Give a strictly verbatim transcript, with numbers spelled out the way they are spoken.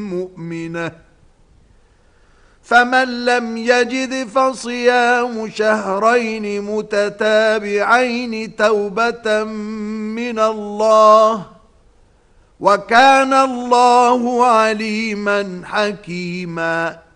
مؤمنة. فمن لم يجد فصيام شهرين متتابعين توبة من الله، وكان الله عليما حكيما.